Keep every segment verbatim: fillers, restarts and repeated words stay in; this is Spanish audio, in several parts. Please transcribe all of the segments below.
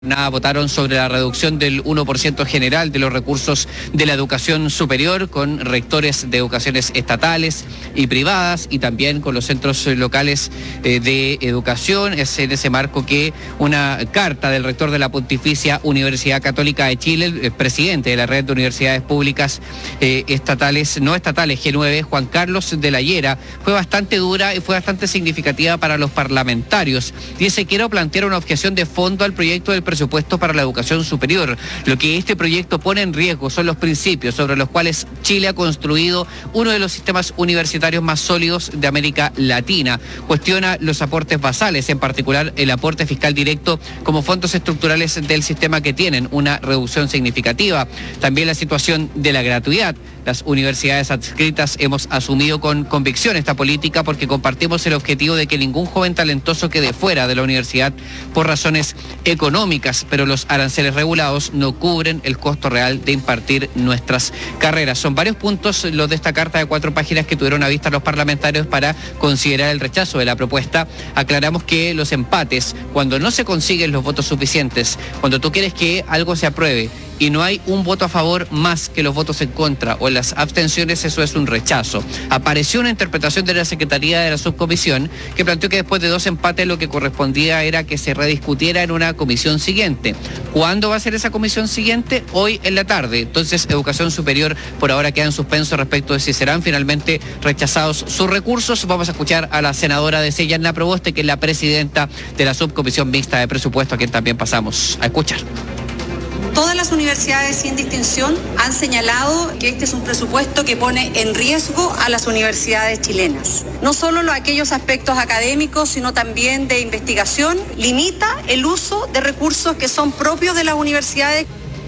Nada, votaron sobre la reducción del uno por ciento general de los recursos de la educación superior con rectores de educaciones estatales y privadas y también con los centros locales eh, de educación. Es en ese marco que una carta del rector de la Pontificia Universidad Católica de Chile, el presidente de la red de universidades públicas eh, estatales, no estatales G nueve, Juan Carlos de la Hiera, fue bastante dura y fue bastante significativa para los parlamentarios. Dice: quiero plantear una objeción de fondo al proyecto del presupuesto para la educación superior. Lo que este proyecto pone en riesgo son los principios sobre los cuales Chile ha construido uno de los sistemas universitarios más sólidos de América Latina. Cuestiona los aportes basales, en particular el aporte fiscal directo como fondos estructurales del sistema que tienen una reducción significativa. También la situación de la gratuidad. Las universidades adscritas hemos asumido con convicción esta política porque compartimos el objetivo de que ningún joven talentoso quede fuera de la universidad por razones económicas, pero los aranceles regulados no cubren el costo real de impartir nuestras carreras. Son varios puntos los de esta carta de cuatro páginas que tuvieron a vista los parlamentarios para considerar el rechazo de la propuesta. Aclaramos que los empates, cuando no se consiguen los votos suficientes, cuando tú quieres que algo se apruebe y no hay un voto a favor más que los votos en contra o las abstenciones, eso es un rechazo. Apareció una interpretación de la Secretaría de la Subcomisión que planteó que después de dos empates lo que correspondía era que se rediscutiera en una comisión siguiente. ¿Cuándo va a ser esa comisión siguiente? Hoy en la tarde. Entonces, Educación Superior por ahora queda en suspenso respecto de si serán finalmente rechazados sus recursos. Vamos a escuchar a la senadora de Yanna Proboste, que es la presidenta de la Subcomisión Mixta de Presupuesto, a quien también pasamos a escuchar. Todas las universidades sin distinción han señalado que este es un presupuesto que pone en riesgo a las universidades chilenas. No solo los, aquellos aspectos académicos, sino también de investigación, limita el uso de recursos que son propios de las universidades.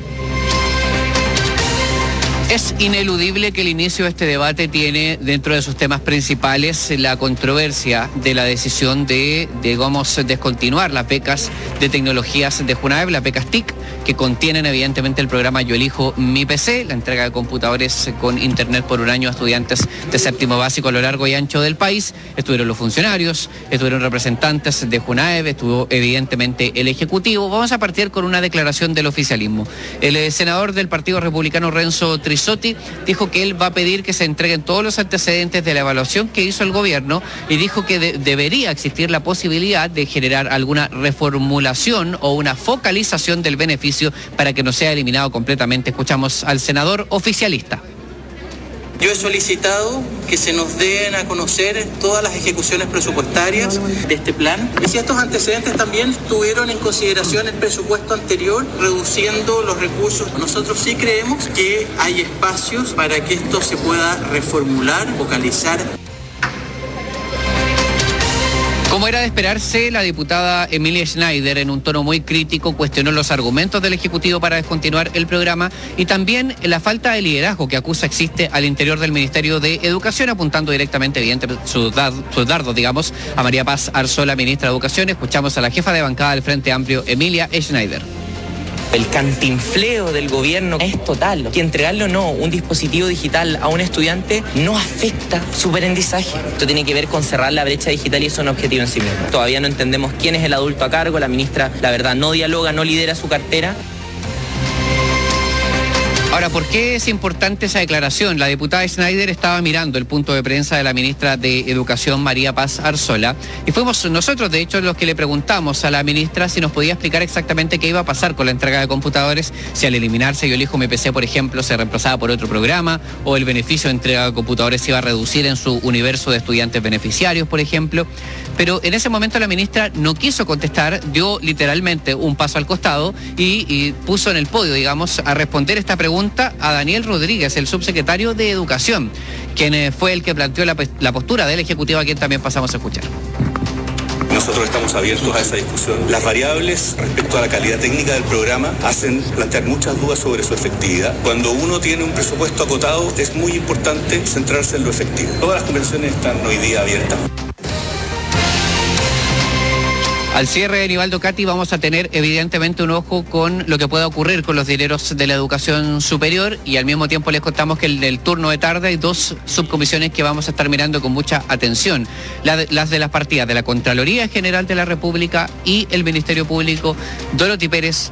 Es ineludible que el inicio de este debate tiene dentro de sus temas principales la controversia de la decisión de, digamos, descontinuar las becas de tecnologías de Junaev, las becas T I C, que contienen evidentemente el programa Yo Elijo Mi P C, la entrega de computadores con internet por un año a estudiantes de séptimo básico a lo largo y ancho del país. Estuvieron los funcionarios, estuvieron representantes de Junaev, estuvo evidentemente el Ejecutivo. Vamos a partir con una declaración del oficialismo. El eh, senador del Partido Republicano, Renzo Trisotti, dijo que él va a pedir que se entreguen todos los antecedentes de la evaluación que hizo el gobierno y dijo que de- debería existir la posibilidad de generar alguna reformulación o una focalización del beneficio para que no sea eliminado completamente. Escuchamos al senador oficialista. Yo he solicitado que se nos den a conocer todas las ejecuciones presupuestarias de este plan. Y si estos antecedentes también tuvieron en consideración el presupuesto anterior, reduciendo los recursos. Nosotros sí creemos que hay espacios para que esto se pueda reformular, focalizar. Como era de esperarse, la diputada Emilia Schneider, en un tono muy crítico, cuestionó los argumentos del Ejecutivo para descontinuar el programa y también la falta de liderazgo que acusa existe al interior del Ministerio de Educación, apuntando directamente, evidentemente, sus dardos, dardos, digamos, a María Paz Arzola, ministra de Educación. Escuchamos a la jefa de bancada del Frente Amplio, Emilia Schneider. El cantinfleo del gobierno es total. Que entregarle o no un dispositivo digital a un estudiante no afecta su aprendizaje. Esto tiene que ver con cerrar la brecha digital y eso es un objetivo en sí mismo. Todavía no entendemos quién es el adulto a cargo. La ministra, la verdad, no dialoga, no lidera su cartera. Ahora, ¿por qué es importante esa declaración? La diputada Schneider estaba mirando el punto de prensa de la ministra de Educación, María Paz Arzola, y fuimos nosotros, de hecho, los que le preguntamos a la ministra si nos podía explicar exactamente qué iba a pasar con la entrega de computadores, si al eliminarse Yo Elijo Mi P C, por ejemplo, se reemplazaba por otro programa, o el beneficio de entrega de computadores se iba a reducir en su universo de estudiantes beneficiarios, por ejemplo. Pero en ese momento la ministra no quiso contestar, dio literalmente un paso al costado y, y puso en el podio, digamos, a responder esta pregunta a Daniel Rodríguez, el subsecretario de Educación, quien fue el que planteó la, la postura del Ejecutivo, a quien también pasamos a escuchar. Nosotros estamos abiertos a esa discusión. Las variables respecto a la calidad técnica del programa hacen plantear muchas dudas sobre su efectividad. Cuando uno tiene un presupuesto acotado, es muy importante centrarse en lo efectivo. Todas las conversaciones están hoy día abiertas. Al cierre, Nivaldo, Katy, vamos a tener evidentemente un ojo con lo que pueda ocurrir con los dineros de la educación superior, y al mismo tiempo les contamos que en el turno de tarde hay dos subcomisiones que vamos a estar mirando con mucha atención. La de, las de las partidas de la Contraloría General de la República y el Ministerio Público. Dorothy Pérez